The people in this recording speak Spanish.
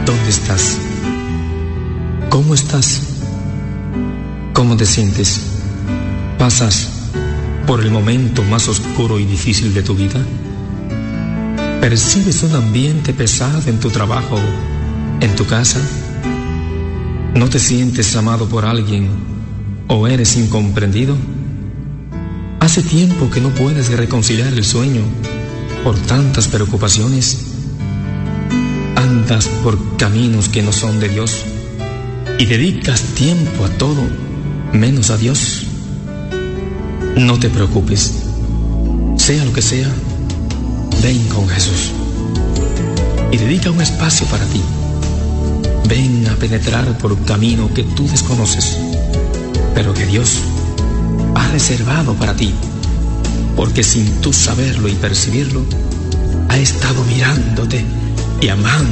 ¿Dónde estás? ¿Cómo estás? ¿Cómo te sientes? ¿Pasas por el momento más oscuro y difícil de tu vida? ¿Percibes un ambiente pesado en tu trabajo, en tu casa? ¿No te sientes amado por alguien o eres incomprendido? ¿Hace tiempo que no puedes reconciliar el sueño por tantas preocupaciones? ¿Andas por caminos que no son de Dios y dedicas tiempo a todo menos a Dios? No te preocupes, sea lo que sea, ven con Jesús y dedica un espacio para ti. Ven a penetrar por un camino que tú desconoces, pero que Dios ha reservado para ti, porque sin tú saberlo y percibirlo, ha estado mirándote y amándote